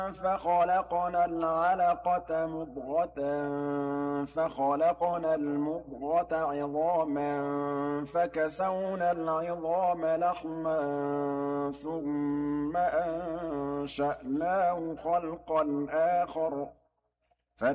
فَخَلَقْنَا الْعَلَقَةَ مُضْغَةً فَخَلَقْنَا الْمُضْغَةَ عِظَامًا فَكَسَوْنَا الْعِظَامَ لَحْمًا ثُمَّ أَنشَأْنَاهُ خَلْقًا آخَرَ